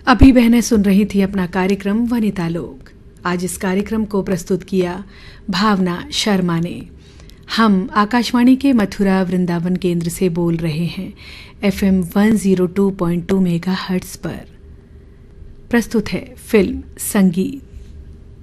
अभी बहनें सुन रही थी अपना कार्यक्रम वनिता लोक। आज इस कार्यक्रम को प्रस्तुत किया भावना शर्मा ने। हम आकाशवाणी के मथुरा वृंदावन केंद्र से बोल रहे हैं FM 102.2 मेगाहर्ट्ज पर। प्रस्तुत है फिल्म संगीत।